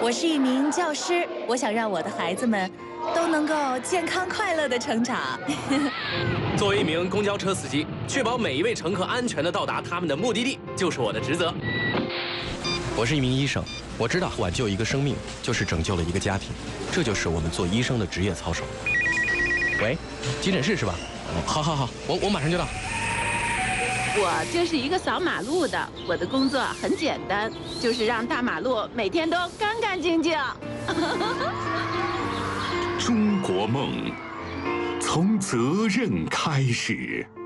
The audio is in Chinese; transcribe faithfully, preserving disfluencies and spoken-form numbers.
我是一名教师，我想让我的孩子们都能够健康快乐的成长。 作为一名公交车司机，确保每一位乘客安全的到达他们的目的地，就是我的职责。 我是一名医生，我知道挽救一个生命就是拯救了一个家庭，这就是我们做医生的职业操守。喂，急诊室是吧？好好好，我我马上就到。 我就是一个扫马路的，我的工作很简单，就是让大马路每天都干干净净。 中国梦，从责任开始。